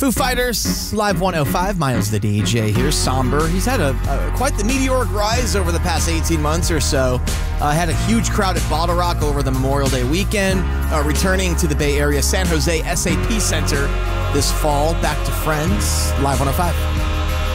Foo Fighters, Live 105, Miles the DJ here, somber. He's had quite the meteoric rise over the past 18 months or so. Had a huge crowd at Bottle Rock over the Memorial Day weekend, returning to the Bay Area San Jose SAP Center this fall. Back to Friends, Live 105.